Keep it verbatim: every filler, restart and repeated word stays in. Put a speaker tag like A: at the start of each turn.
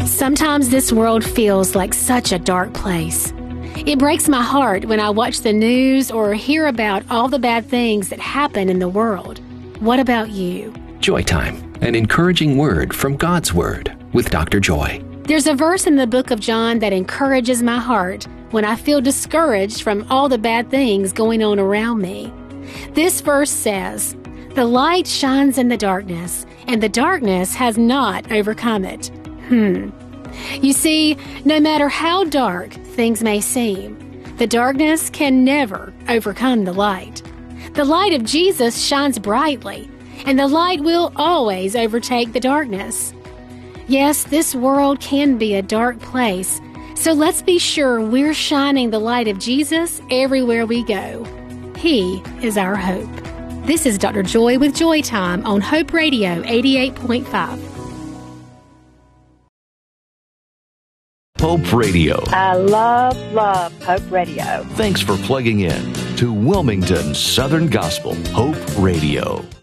A: Sometimes this world feels like such a dark place. It breaks my heart when I watch the news or hear about all the bad things that happen in the world. What about you?
B: Joy Time, an encouraging word from God's Word with Doctor Joy.
A: There's a verse in the book of John that encourages my heart when I feel discouraged from all the bad things going on around me. This verse says, "The light shines in the darkness, and the darkness has not overcome it." Hmm. You see, no matter how dark things may seem, the darkness can never overcome the light. The light of Jesus shines brightly, and the light will always overtake the darkness. Yes, this world can be a dark place, so let's be sure we're shining the light of Jesus everywhere we go. He is our hope. This is Doctor Joy with Joy Time on Hope Radio eighty-eight point five.
C: Hope Radio.
D: I love, love Hope Radio.
C: Thanks for plugging in to Wilmington Southern Gospel Hope Radio.